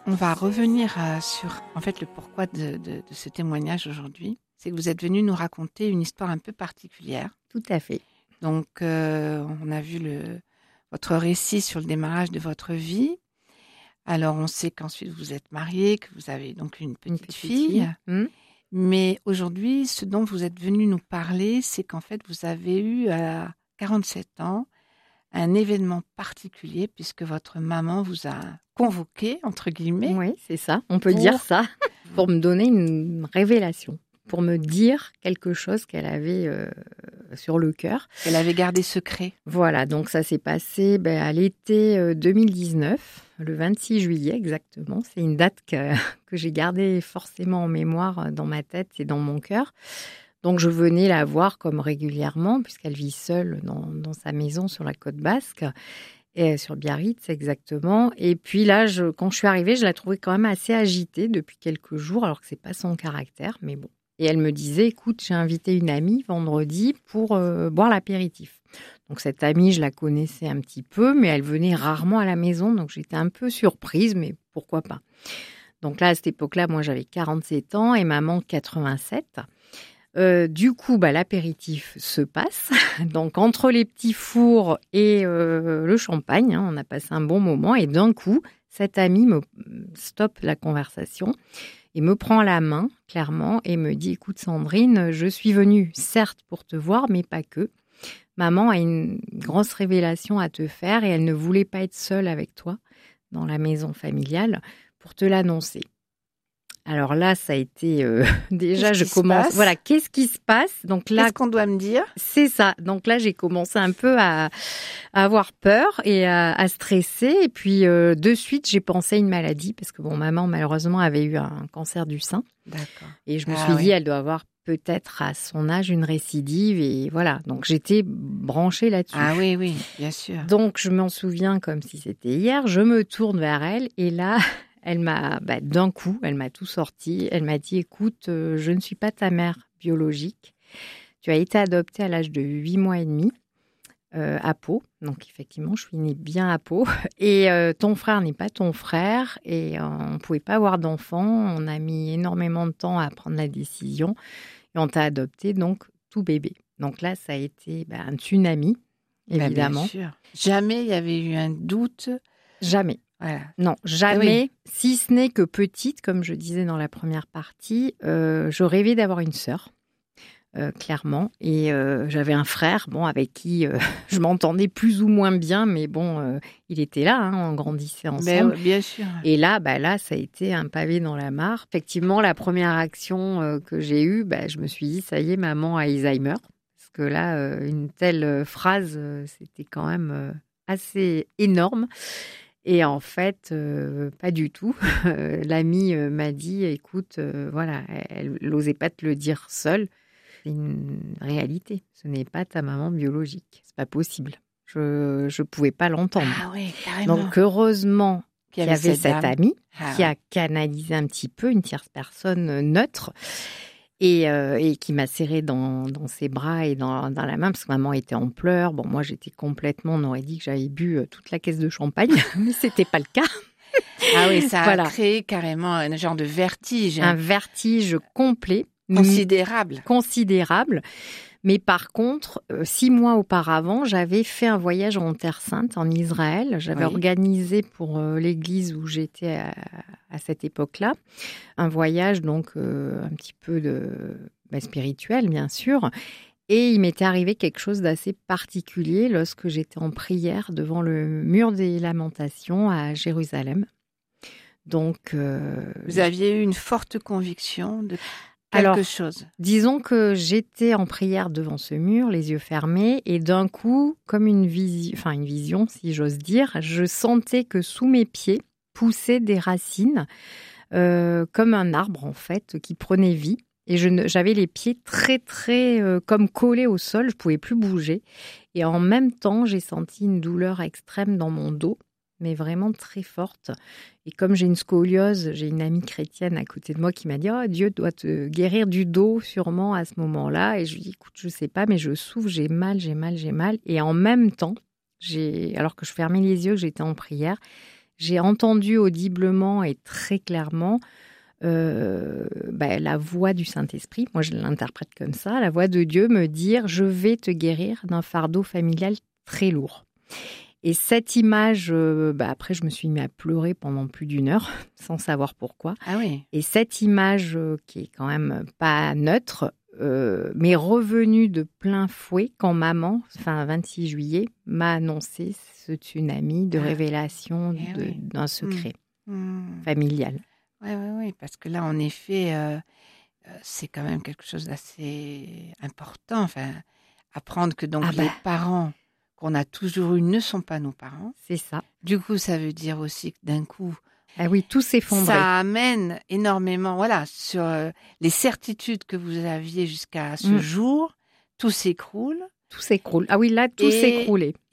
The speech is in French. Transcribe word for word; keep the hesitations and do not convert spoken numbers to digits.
On va revenir euh, sur en fait le pourquoi de, de, de ce témoignage aujourd'hui. C'est que vous êtes venu nous raconter une histoire un peu particulière. Tout à fait. Donc, euh, on a vu le, votre récit sur le démarrage de votre vie. Alors, on sait qu'ensuite vous êtes marié, que vous avez donc une petite, Une petite fille. fille. Mmh. Mais aujourd'hui, ce dont vous êtes venu nous parler, c'est qu'en fait, vous avez eu à quarante-sept ans un événement particulier puisque votre maman vous a convoqué, entre guillemets. Oui, c'est ça. On peut pour... dire ça. Pour me donner une révélation. Pour me dire quelque chose qu'elle avait euh, sur le cœur. Elle avait gardé secret. Voilà, donc ça s'est passé ben, à l'été euh, deux mille dix-neuf, le vingt-six juillet exactement. C'est une date que, que j'ai gardée forcément en mémoire dans ma tête et dans mon cœur. Donc je venais la voir comme régulièrement, puisqu'elle vit seule dans, dans sa maison sur la côte basque, et sur Biarritz exactement. Et puis là, je, quand je suis arrivée, je la trouvais quand même assez agitée depuis quelques jours, alors que c'est pas son caractère, mais bon. Et elle me disait, écoute, j'ai invité une amie vendredi pour euh, boire l'apéritif. Donc cette amie, je la connaissais un petit peu, mais elle venait rarement à la maison, donc j'étais un peu surprise, mais pourquoi pas. Donc là, à cette époque-là, moi j'avais quarante-sept ans et maman quatre-vingt-sept. Euh, du coup, bah, l'apéritif se passe. Donc entre les petits fours et euh, le champagne, hein, on a passé un bon moment. Et d'un coup, cette amie me stoppe la conversation et me prend la main, clairement, et me dit « Écoute Sandrine, je suis venue, certes, pour te voir, mais pas que. Maman a une grosse révélation à te faire et elle ne voulait pas être seule avec toi dans la maison familiale pour te l'annoncer. » Alors là, ça a été euh, déjà, qu'est-ce je commence. Voilà, qu'est-ce qui se passe? Donc là, qu'est-ce qu'on doit me dire? C'est ça. Donc là, j'ai commencé un peu à, à avoir peur et à, à stresser. Et puis euh, de suite, j'ai pensé à une maladie parce que bon, maman malheureusement avait eu un cancer du sein. D'accord. Et je me Ah, suis oui. dit, elle doit avoir peut-être à son âge une récidive et voilà. Donc j'étais branchée là-dessus. Ah oui, oui, bien sûr. Donc je m'en souviens comme si c'était hier. Je me tourne vers elle et là. Elle m'a, bah, d'un coup, elle m'a tout sorti. Elle m'a dit, écoute, euh, je ne suis pas ta mère biologique. Tu as été adoptée à l'âge de huit mois et demi euh, à Pau. Donc, effectivement, je suis née bien à Pau. Et euh, ton frère n'est pas ton frère. Et euh, on ne pouvait pas avoir d'enfant. On a mis énormément de temps à prendre la décision. Et on t'a adopté, donc, tout bébé. Donc là, ça a été bah, un tsunami, évidemment. Bah, bien sûr. Jamais il y avait eu un doute. Jamais. Voilà. Non, jamais, oui. Si ce n'est que petite, comme je disais dans la première partie, euh, je rêvais d'avoir une sœur, euh, clairement. Et euh, j'avais un frère, bon, avec qui euh, je m'entendais plus ou moins bien, mais bon, euh, il était là, hein, on grandissait ensemble. Mais, bien sûr. Et là, bah, là, ça a été un pavé dans la mare. Effectivement, la première action euh, que j'ai eue, bah, je me suis dit, ça y est, maman a Alzheimer. Parce que là, euh, une telle phrase, euh, c'était quand même euh, assez énorme. Et en fait, euh, pas du tout. L'amie euh, m'a dit, écoute, euh, voilà, elle n'osait pas te le dire seule. C'est une réalité. Ce n'est pas ta maman biologique. C'est pas possible. Je je pouvais pas l'entendre. Ah oui, carrément. Donc heureusement qu'il y avait, cette, cette amie ah, qui ouais. a canalisé un petit peu, une tierce personne neutre. Et, euh, et qui m'a serré dans, dans ses bras et dans, dans la main, parce que maman était en pleurs. Bon, moi, j'étais complètement... On aurait dit que j'avais bu toute la caisse de champagne, mais c'était pas le cas. Ah oui, ça voilà. a créé carrément un genre de vertige. Un vertige complet. Considérable. Considérable. Mais par contre, euh, six mois auparavant, j'avais fait un voyage en Terre Sainte, en Israël. J'avais oui. organisé pour euh, l'église où j'étais à, à cette époque-là un voyage donc euh, un petit peu de bah, spirituel, bien sûr. Et il m'était arrivé quelque chose d'assez particulier lorsque j'étais en prière devant le mur des lamentations à Jérusalem. Donc, euh, vous aviez eu une forte conviction de quelque Alors, chose. Disons que j'étais en prière devant ce mur, les yeux fermés, et d'un coup, comme une vision, enfin une vision, si j'ose dire, je sentais que sous mes pieds poussaient des racines, euh, comme un arbre en fait, qui prenait vie. Et je ne, j'avais les pieds très, très euh, comme collés au sol, je ne pouvais plus bouger. Et en même temps, j'ai senti une douleur extrême dans mon dos, mais vraiment très forte. Et comme j'ai une scoliose, j'ai une amie chrétienne à côté de moi qui m'a dit « Oh, Dieu doit te guérir du dos sûrement à ce moment-là. » Et je lui dis « Écoute, je ne sais pas, mais je souffre, j'ai mal, j'ai mal, j'ai mal. » Et en même temps, j'ai, alors que je fermais les yeux, que j'étais en prière, j'ai entendu audiblement et très clairement euh, bah, la voix du Saint-Esprit, moi je l'interprète comme ça, la voix de Dieu me dire « Je vais te guérir d'un fardeau familial très lourd ». Et cette image, euh, bah, après je me suis mis à pleurer pendant plus d'une heure, sans savoir pourquoi. Ah oui. Et cette image euh, qui est quand même pas neutre, euh, m'est revenue de plein fouet quand maman, enfin vingt-six juillet, m'a annoncé ce tsunami de Ah. révélation Eh de, oui. d'un secret Mmh. Mmh. familial. Oui, oui, oui, parce que là, en effet, euh, euh, c'est quand même quelque chose d'assez important. Enfin, apprendre que donc Ah bah. les parents qu'on a toujours eus ne sont pas nos parents. C'est ça. Du coup, ça veut dire aussi que d'un coup, ah oui, tout s'effondrait. Ça amène énormément, voilà, sur euh, les certitudes que vous aviez jusqu'à ce mmh. jour, tout s'écroule. Tout s'écroule. Ah oui, là, tout Et... s'écroulait.